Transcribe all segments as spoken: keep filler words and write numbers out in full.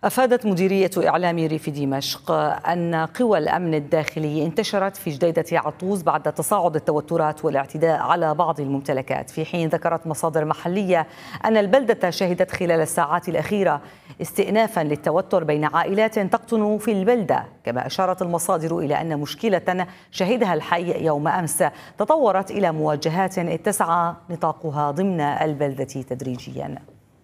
أفادت مديرية إعلام ريف دمشق أن قوى الأمن الداخلي انتشرت في جديدة عطوز بعد تصاعد التوترات والاعتداء على بعض الممتلكات، في حين ذكرت مصادر محلية أن البلدة شهدت خلال الساعات الأخيرة استئنافا للتوتر بين عائلات تقطن في البلدة. كما أشارت المصادر إلى أن مشكلة شهدها الحي يوم أمس تطورت إلى مواجهات اتسع نطاقها ضمن البلدة تدريجيا.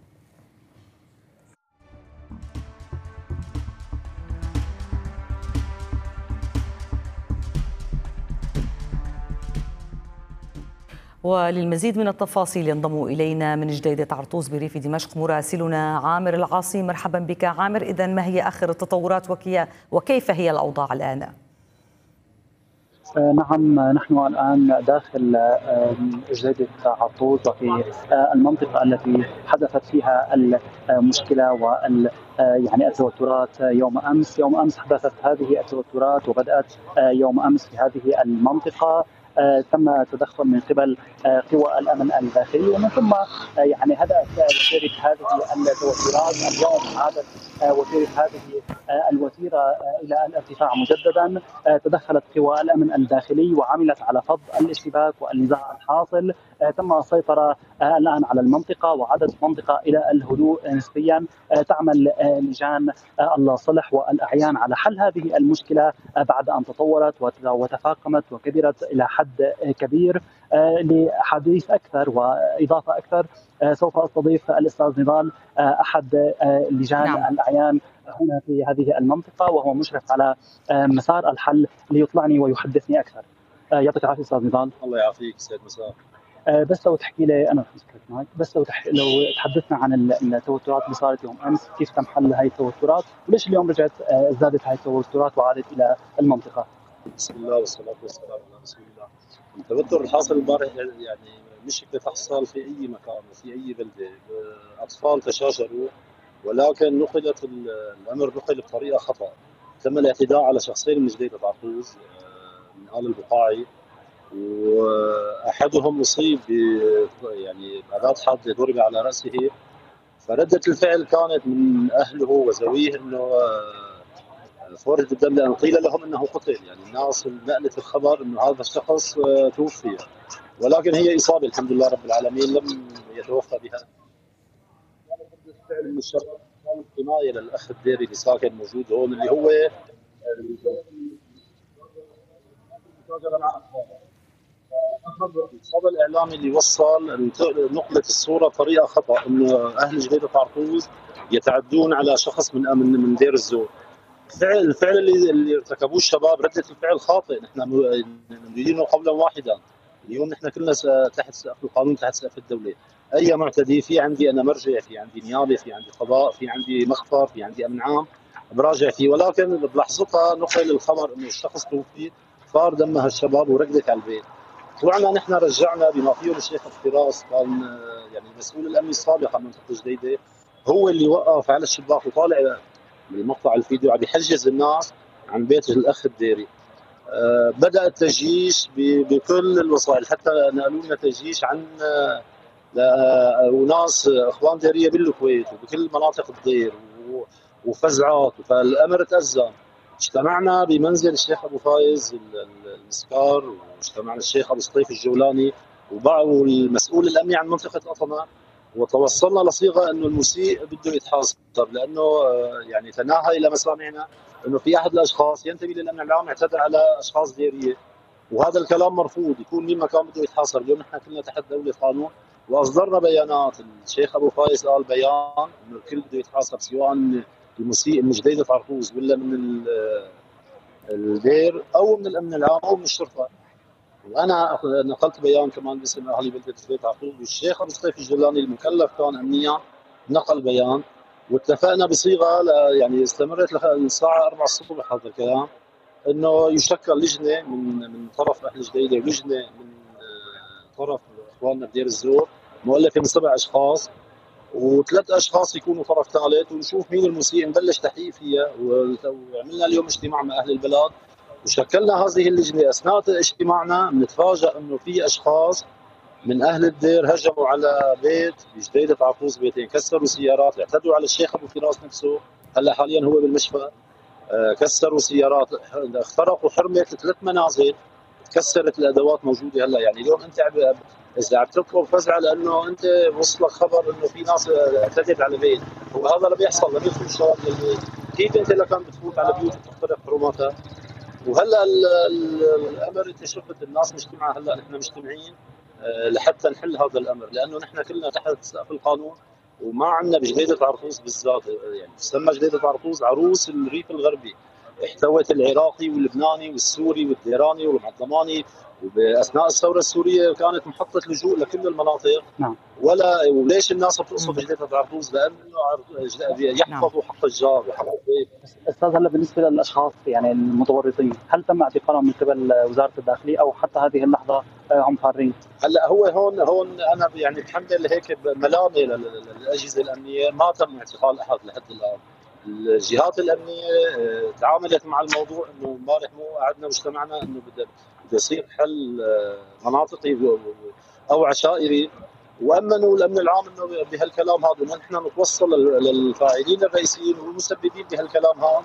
وللمزيد من التفاصيل ينضم إلينا من جديدة عرطوس بريف دمشق مراسلنا عامر العاصي. مرحبا بك عامر. إذن ما هي آخر التطورات وكيف هي الأوضاع الآن؟ نعم، نحن الآن داخل جديدة عطوز وفي المنطقة التي حدثت فيها المشكلة وال يعني التوترات يوم أمس. يوم أمس حدثت هذه التوترات وبدأت يوم أمس في هذه المنطقة. تم تدخل من قبل قوى الامن الداخلي ومن ثم يعني هدأت وتيره هذه التوترات. اليوم عادت وتيره هذه الوتيره الى الارتفاع مجددا. تدخلت قوى الامن الداخلي وعملت على فض الاشتباك والنزاع الحاصل. تم السيطره الان على المنطقه وعادت المنطقه الى الهدوء نسبيا. تعمل لجان الصلح والاعيان على حل هذه المشكله بعد ان تطورت وتفاقمت وكبرت الى حد كبير. لحديث اكثر واضافه اكثر سوف استضيف الاستاذ نضال احد لجان نعم. الاعيان هنا في هذه المنطقه وهو مشرف على مسار الحل ليطلعني ويحدثني اكثر. يعطيك العافيه استاذ نضال. الله يعافيك سيد مساء. بس لو تحكي لي انا معك بس لو تح... لو تحدثنا عن التوترات اللي صارت يوم امس، كيف تم حل هذه التوترات وليش اليوم رجعت زادت هذه التوترات وعادت الى المنطقه؟ بسم الله والصلاه والسلام على رسول الله. التوتر الحاصل البارح يعني مشكله تحصل في اي مكان وفي اي بلده، اطفال تشاجروا ولكن نقلت الامر نقل بطريقه خطا. تم الاعتداء على شخصين من جديدة عطوز من آل البقاعي، واحدهم اصيب ب يعني باداه حاده ضرب على راسه. فرده الفعل كانت من اهله وزويه انه فورة الدم، لأن قيل لهم أنه قتل. يعني الناس نقلت الخبر أنه هذا الشخص توفي، ولكن هي إصابة الحمد لله رب العالمين لم يتوفى بها. كانت ردة فعل من الشباب كانت حماية للأخ الديري اللي ساكن موجود هون، اللي هو الصدى الإعلامي اللي وصل نقلة الصورة بطريقة خطأ، أنه أهل جديدة عرطوز يتعدون على شخص من من من دير الزور. الفعل الفعل اللي اللي ارتكبوه الشباب ردة الفعل خاطئ. نحن نريدينه قولا واحدا. اليوم نحن كلنا تحت سقف القانون، تحت سقف الدولة. أي معتدي، في عندي أنا مرجع، في عندي نيابة، في عندي قضاء، في عندي مخفر، في عندي أمن عام براجع فيه، ولكن بلحظتها نقل الخبر إنه الشخص توفي، صار دم هالشباب وركضت على البيت. طلعنا نحن رجعنا بما فيه الشيخ الفراس، كان يعني مسؤول الأمن السابق عن منطقة جديدة، هو اللي وقف على الشباك وطالع بالمقطع الفيديو عم يحجز الناس عن بيت الاخ الديري. أه بدا التجيش بكل الوسائل، حتى نقلوا لنا تجيش عن أه وناس اخوان ديريه بالكويت وبكل مناطق الدير وفزعات، فالامر تازم. اجتمعنا بمنزل الشيخ ابو فايز المسكار، واجتمعنا الشيخ ابو سطيف الجولاني والمسؤول الامني عن منطقه قطمه، وتوصلنا لصيغه انه المسيء بده يتحاسب، لانه يعني تناهى الى مسامعنا انه في احد الاشخاص ينتمي للامن العام اعتدى على اشخاص ديريه، وهذا الكلام مرفوض. يكون مين ما كان بده يتحاسب. اليوم نحن كلنا تحت دوله قانون، واصدرنا بيانات. الشيخ ابو فايز قال بيان انه الكل بده يتحاسب، سواء المسيء من جديدة عرطوز ولا من الدير او من الامن العام او من الشرطه. وانا نقلت بيان كمان باسم اهالي بلده جديدة عطوز، والشيخ ابو سطيف الجولاني المكلف كان امنيا نقل بيان، واتفقنا بصيغه يعني استمرت للساعه أربعة الصبح هذا الكلام، انه يشكل لجنه من من طرف اهل جديده ولجنه من طرف اخواننا بدير الزور مؤلفه من سبع اشخاص، وثلاث اشخاص يكونوا طرف ثالث، ونشوف مين المسيء نبلش تحقيق فيها. وعملنا اليوم اجتماع مع اهل البلد وشكلنا هذه اللجنه. اثناء اجتماعنا بنتفاجئ انه في اشخاص من اهل الدير هجموا على بيت بجديدة عطوز، بيتين كسروا سيارات، اعتدوا على الشيخ ابو فراس نفسه، هلا حاليا هو بالمشفى. كسروا سيارات، اخترقوا حرمه ثلاث منازل، تكسرت الادوات موجوده. هلا يعني اليوم انت اذا عم تطلب فزعه لانه انت وصلك خبر انه في ناس اعتدت على بيت، وهذا اللي بيحصل لما يدخل الشباب للبيت، كيف انت لكان بتفوت على بيوت وتخترق حرماتها؟ وهلا الامر انت شفت الناس مجتمعه، هلا نحن مجتمعين لحتى نحل هذا الامر، لانه نحن كلنا تحت سقف القانون، وما عندنا بجديدة عرطوس بالذات، يعني تسمى جديدة عرطوس عروس الريف الغربي، احتوت العراقي واللبناني والسوري والديراني والمعظماني، وباثناء الثوره السوريه كانت محطه لجوء لكل المناطق. نعم. ولا وليش الناس بتقصد جديدة عرطوس؟ لانه يحفظوا حق الجار وحق الضيف. استاذ، هلا بالنسبه للاشخاص يعني المتورطين، هل تم اعتقالهم من قبل وزاره الداخليه او حتى هذه اللحظه هم فارين؟ هلا هو هون هون انا يعني بحمل هيك ملامه للاجهزه الامنيه، ما تم اعتقال احد لحد الان. الجهات الامنيه تعاملت مع الموضوع انه امبارح مو قعدنا واجتمعنا انه بده يصير حل مناطقي او عشائري، وامنوا الامن العام انه بهالكلام هذا نحن نتوصل للفاعلين الرئيسيين والمسببين بهالكلام هذا،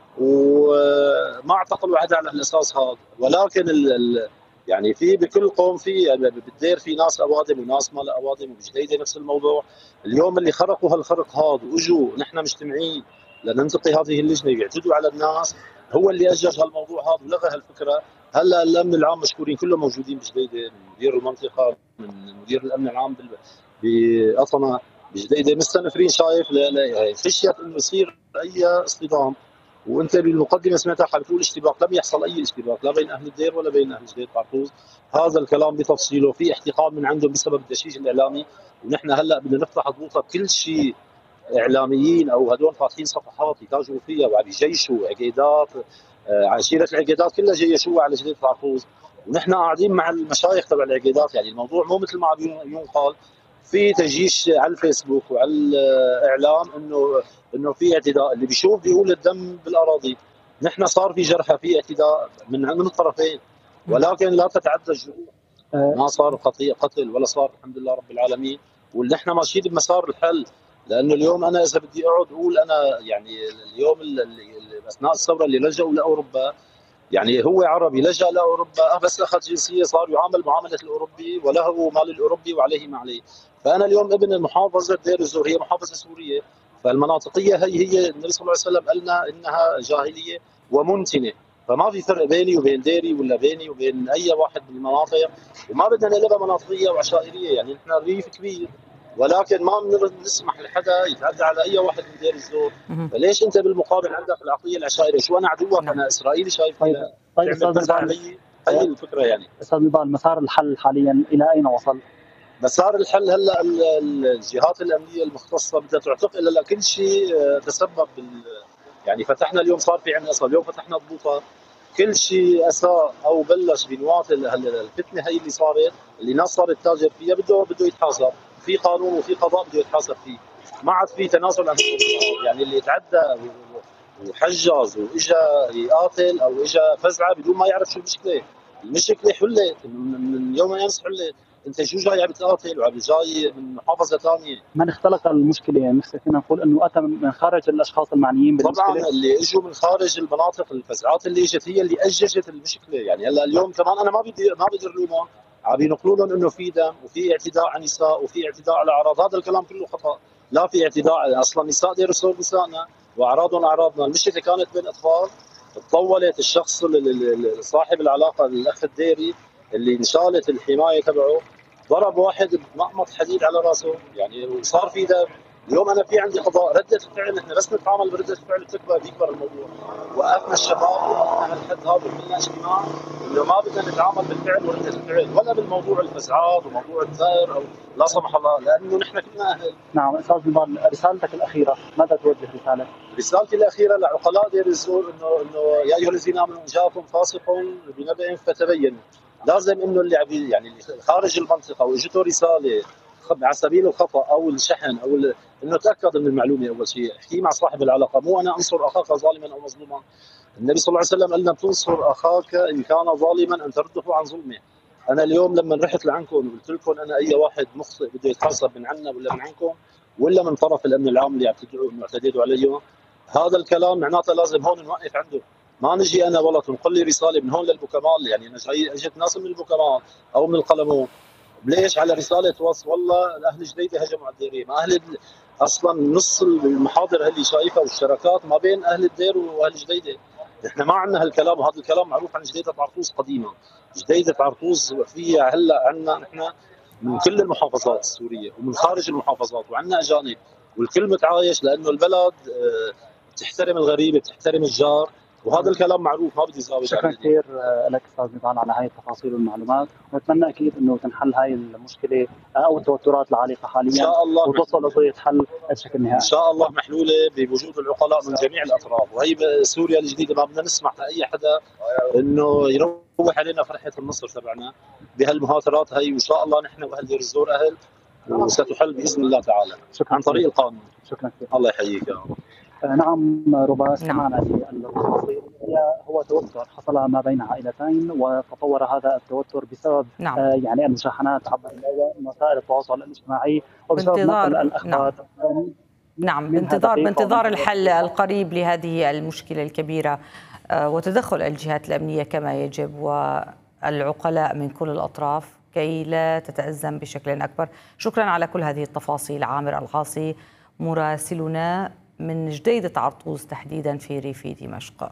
وما اعتقلوا حدا على الاساس هذا. ولكن ال يعني في بكل قوم في يعني بالدير في ناس اوادم وناس ما لا اوادم، وبجديده نفس الموضوع. اليوم اللي خرقوا هالخرق هذا واجوا نحن مجتمعين لننتقي هذه اللجنه يعتدوا على الناس، هو اللي اجج هالموضوع هذا ولغى هالفكره. هلا الامن العام مشكورين كلهم موجودين بجديده، من مدير المنطقه، من مدير الامن العام بقطنه بجديده، مستنفرين شايف خشيه انه يصير اي اصطدام. وانت بالمقدمه سمعتها حال بتقول اشتباك، لم يحصل اي اشتباك لا بين اهل الدير ولا بين اهل جديده عرطوس. هذا الكلام بتفصيله، في احتقان من عندهم بسبب الدشيش الاعلامي، ونحن هلا بدنا نفتح خطوطه كل شيء اعلاميين او هدول فاتحين صفحات يتاجروا فيها وعم يجيشوا عقيدات، عشيره العقيدات كلها جيشوها على جديده عرطوس، ونحن قاعدين مع المشايخ تبع العقيدات. يعني الموضوع مو مثل ما عم ينقال، في تجيش على الفيسبوك وعلى الاعلام انه انه في اعتداء، اللي بيشوف بيقول الدم بالاراضي. نحن صار في جرحى، في اعتداء من من الطرفين، ولكن لا تتعدى الجروح. ما صار خطيئه قتل ولا صار الحمد لله رب العالمين، ونحن ماشيين بمسار الحل. لانه اليوم انا اذا بدي اقعد اقول انا يعني اليوم اثناء الثوره اللي لجأوا لاوروبا، يعني هو عربي لجأ لاوروبا بس اخذ جنسيه صار يعامل معامله الاوروبي وله مال الاوروبي وعليه ما عليه. فانا اليوم ابن المحافظه دير الزور هي محافظه سوريه، فالمناطقيه هي هي النبي صلى الله عليه وسلم قال لنا انها جاهليه ومنتنه، فما في فرق بيني وبين ديري ولا بيني وبين اي واحد من المناطق، وما بدنا نقلبها مناطقيه وعشائريه. يعني نحن ريف كبير، ولكن ما بنسمح لحدا يتعدى على اي واحد من دير الزور. فليش انت بالمقابل عندك العقليه العشائريه؟ شو انا عدوك؟ انا اسرائيلي شايف كذا؟ طيب استاذ علي هي الفكره. يعني استاذ نضال، مسار الحل حاليا الى اين وصل؟ مسار الحل هلا الجهات الامنيه المختصه بدها تعتقل هلا كل شيء تسبب بال يعني فتحنا اليوم صار في عندنا اصلا اليوم فتحنا ضبوطات، كل شيء اساء او بلش بنواه الفتنه هي اللي صارت اللي ناس صارت تاجر فيها بده بده يتحاسب، في قانون وفي قضاء بده يتحاسب فيه. ما عاد في تنازل عن يعني اللي يتعدى وحجز واجا يقاتل او اجا فزعه بدون ما يعرف شو المشكله. المشكله حلت من يوم امس، حلت. انت شو جاي عم تقاتل وعم جاي من محافظه ثانيه؟ من اختلق المشكله يعني فينا نقول انه اتى من خارج الاشخاص المعنيين بالمشكله؟ طبعا اللي اجوا من خارج المناطق، الفزعات اللي اجت هي اللي اججت المشكله. يعني هلا اليوم كمان انا ما بدي ما بدي الومهم، عم ينقلوا لهم انه في دم وفي اعتداء على النساء وفي اعتداء على اعراض، هذا الكلام كله خطا. لا في اعتداء، اصلا النساء دير الزور نسائنا واعراضهم اعراضنا. المشكله كانت بين اطفال، تطولت الشخص صاحب العلاقه الاخ الديري اللي انشالت الحمايه تبعه ضرب واحد بمقمط حديد على راسه، يعني وصار في دم. اليوم انا في عندي قضاء رده الفعل، نحن بس نتعامل برده الفعل بتكبر بيكبر الموضوع. وقفنا الشباب وقفنا هالحد هذا وعملنا اجتماع انه ما بدنا نتعامل بالفعل ورده الفعل ولا بالموضوع الفزعات وموضوع الثار او لا سمح الله، لانه نحن كلنا اهل. نعم استاذ نضال، رسالتك الاخيره ماذا توجه رسالتك؟ رسالتي الاخيره لعقلاء دير الزور انه انه يا ايها الذين امنوا ان جاءكم فاسق بنبأ فتبينوا. لازم انه اللي يعني اللي خارج المنطقه واجته رساله على سبيل الخطا او الشحن او انه تاكد من المعلومه. اول شيء احكي مع صاحب العلاقه، مو انا انصر اخاك ظالما او مظلوما. النبي صلى الله عليه وسلم قال لنا تنصر اخاك ان كان ظالما ان ترده عن ظلمه. انا اليوم لما رحت لعنكم وقلت لكم انا اي واحد مخطئ بده يتحاسب من عنا ولا من عنكم ولا من طرف الامن العام اللي عم تدعوا انه اعتديتوا عليه، هذا الكلام معناته لازم هون نوقف عنده، ما نجي انا والله تنقل لي رساله من هون للبوكمال، يعني انا جاي اجت ناس من البوكمال او من القلمون، ليش على رساله وصف والله اهل جديده هجموا على الديريه؟ ما اهل ال- اصلا نص المحاضر اللي شايفها والشراكات ما بين اهل الدير واهل جديده. احنا ما عندنا هالكلام، وهذا الكلام معروف عن جديده عرطوس قديما. جديده عرطوس فيها هلا عندنا نحن من كل المحافظات السوريه ومن خارج المحافظات، وعندنا اجانب، والكل متعايش لانه البلد آه، بتحترم الغريب، بتحترم الجار، وهذا الكلام معروف ما بدي زاوج شكرا عليه. كثير لك استاذ نضال على هاي التفاصيل والمعلومات، ونتمنى اكيد انه تنحل هاي المشكله او التوترات العالقه حاليا ان شاء الله وتوصل لطريقه حل بشكل نهائي. ان شاء الله محلوله بوجود العقلاء من جميع الاطراف، وهي سوريا الجديده ما بدنا نسمح لاي حدا انه يروح علينا فرحه النصر تبعنا بهالمهاترات هي، وان شاء الله نحن واهل دير الزور اهل وستحل باذن الله تعالى عن طريق القانون. شكرا كثير. الله يحييك يا رب. نعم ربا، سمعنا في التفاصيل. هو توتر حصل ما بين عائلتين وتطور هذا التوتر بسبب نعم. آه يعني المشاحنات عبر وسائل التواصل الاجتماعي وبسبب نقل الاخبار. نعم, نعم. بانتظار بانتظار الحل القريب لهذه المشكلة الكبيرة آه وتدخل الجهات الأمنية كما يجب والعقلاء من كل الأطراف كي لا تتأزم بشكل أكبر. شكرا على كل هذه التفاصيل عامر العاصي مراسلنا من جديدة عرطوس تحديدا في ريف دمشق.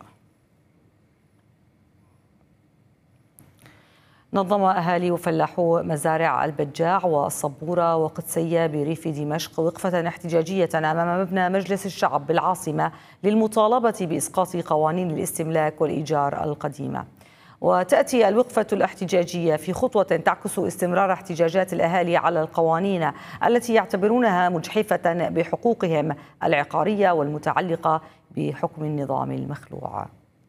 نظم أهالي وفلاحو مزارع البجاع والصبورة وقدسية بريف دمشق وقفة احتجاجية أمام مبنى مجلس الشعب بالعاصمة للمطالبة بإسقاط قوانين الاستملاك والإيجار القديمة. وتأتي الوقفة الاحتجاجية في خطوة تعكس استمرار احتجاجات الأهالي على القوانين التي يعتبرونها مجحفة بحقوقهم العقارية والمتعلقة بحكم النظام المخلوع.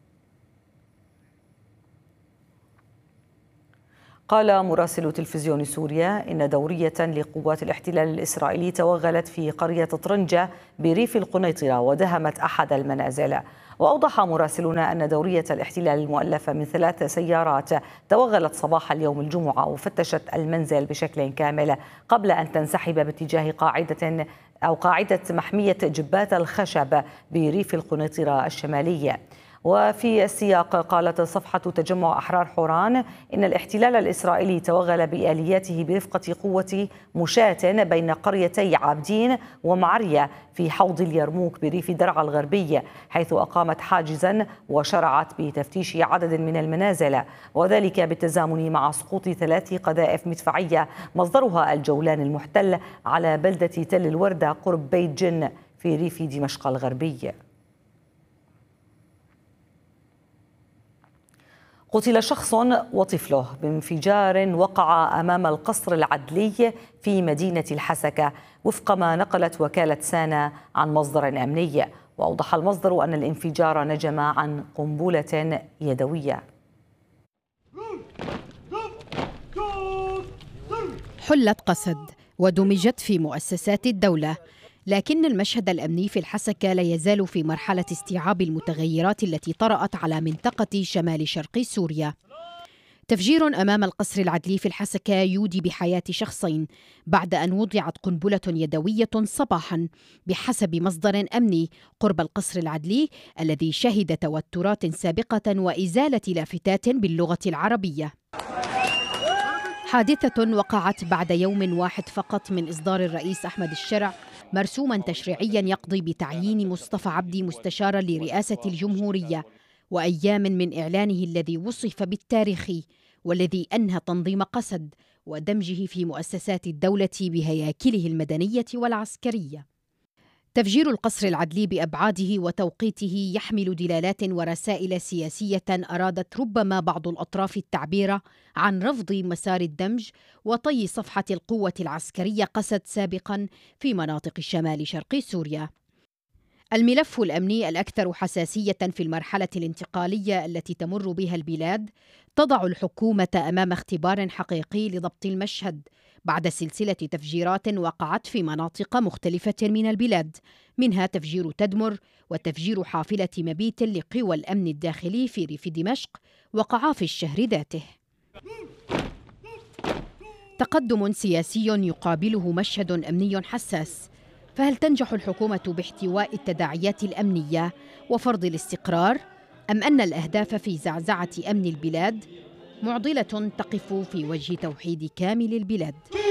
قال مراسل تلفزيون سوريا إن دورية لقوات الاحتلال الإسرائيلي توغلت في قرية طرنجة بريف القنيطرة ودهمت أحد المنازل. وأوضح مراسلون أن دورية الاحتلال المؤلفة من ثلاث سيارات توغلت صباح اليوم الجمعة وفتشت المنزل بشكل كامل قبل أن تنسحب باتجاه قاعدة أو قاعدة محمية جبات الخشب بريف القنيطرة الشمالية. وفي السياق قالت صفحة تجمع أحرار حوران إن الاحتلال الإسرائيلي توغل بآلياته برفقة قوة مشاة بين قريتي عابدين ومعرية في حوض اليرموك بريف درعا الغربي، حيث أقامت حاجزا وشرعت بتفتيش عدد من المنازل، وذلك بالتزامن مع سقوط ثلاث قذائف مدفعية مصدرها الجولان المحتل على بلدة تل الوردة قرب بيت جن في ريف دمشق الغربي. قتل شخص وطفله بانفجار وقع أمام القصر العدلي في مدينة الحسكة وفق ما نقلت وكالة سانا عن مصدر أمني. وأوضح المصدر أن الانفجار نجم عن قنبلة يدوية. حلت قسد ودمجت في مؤسسات الدولة، لكن المشهد الأمني في الحسكة لا يزال في مرحلة استيعاب المتغيرات التي طرأت على منطقة شمال شرق سوريا. تفجير أمام القصر العدلي في الحسكة يودي بحياة شخصين بعد أن وضعت قنبلة يدوية صباحا بحسب مصدر أمني قرب القصر العدلي الذي شهد توترات سابقة وإزالة لافتات باللغة العربية. حادثة وقعت بعد يوم واحد فقط من إصدار الرئيس أحمد الشرع مرسوما تشريعيا يقضي بتعيين مصطفى عبدي مستشارا لرئاسة الجمهورية، وأيام من إعلانه الذي وصف بالتاريخي والذي أنهى تنظيم قسد ودمجه في مؤسسات الدولة بهياكله المدنية والعسكرية. تفجير القصر العدلي بأبعاده وتوقيته يحمل دلالات ورسائل سياسية أرادت ربما بعض الأطراف التعبير عن رفض مسار الدمج وطي صفحة القوة العسكرية قسد سابقا في مناطق شمال شرق سوريا. الملف الأمني الأكثر حساسية في المرحلة الانتقالية التي تمر بها البلاد تضع الحكومة أمام اختبار حقيقي لضبط المشهد بعد سلسلة تفجيرات وقعت في مناطق مختلفة من البلاد، منها تفجير تدمر وتفجير حافلة مبيت لقوى الأمن الداخلي في ريف دمشق وقعا في الشهر ذاته. تقدم سياسي يقابله مشهد أمني حساس فهل تنجح الحكومة باحتواء التداعيات الأمنية وفرض الاستقرار؟ أم أن الأهداف في زعزعة أمن البلاد معضلة تقف في وجه توحيد كامل البلاد؟